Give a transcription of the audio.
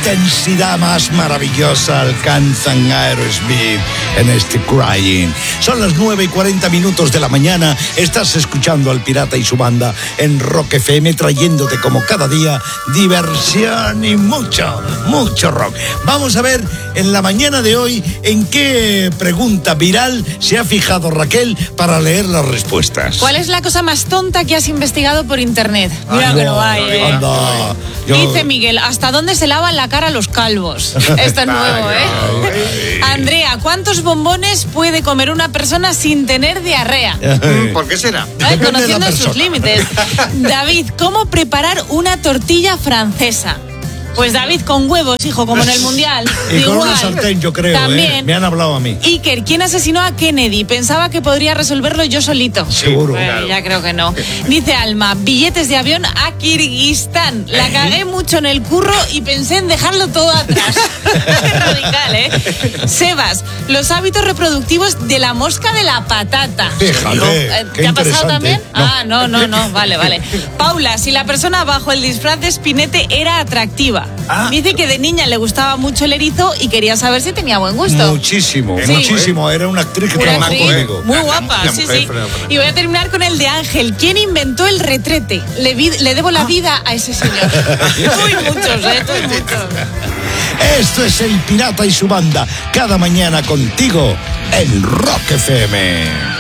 intensidad más maravillosa alcanzan Aerosmith en este Crying. Son las 9:40 de la mañana. Estás escuchando al Pirata y su banda en Rock FM, trayéndote como cada día diversión y mucho rock. Vamos a ver en la mañana de hoy en qué pregunta viral se ha fijado Raquel para leer las respuestas. ¿Cuál es la cosa más tonta que has investigado por internet? Mira que no hay, Dice Miguel, ¿hasta dónde se lavan la cara los calvos? Esto es nuevo, Andrea, ¿cuántos bombones puede comer una persona sin tener diarrea? ¿Por qué será? Conociendo sus límites. David, ¿cómo preparar una tortilla francesa? Pues David, con huevos, hijo, como en el Mundial. Y con una sartén, yo creo, también. Me han hablado a mí. Iker, ¿quién asesinó a Kennedy? Pensaba que podría resolverlo yo solito. Seguro. Claro. Ya creo que no. Dice Alma, billetes de avión a Kirguistán. La cagué mucho en el curro y pensé en dejarlo todo atrás. Qué radical, Sebas, los hábitos reproductivos de la mosca de la patata. Fíjate, ¿Te ha pasado también? No. No. Vale. Paula, si la persona bajo el disfraz de Spinete era atractiva. Dice que de niña le gustaba mucho el erizo y quería saber si tenía buen gusto. Muchísimo. Era una actriz que trabajó conmigo. Muy guapa, sí. Y voy a terminar con el de Ángel. ¿Quién inventó el retrete? Le debo la vida a ese señor. Muchos. Esto es el Pirata y su banda, cada mañana contigo en Rock FM.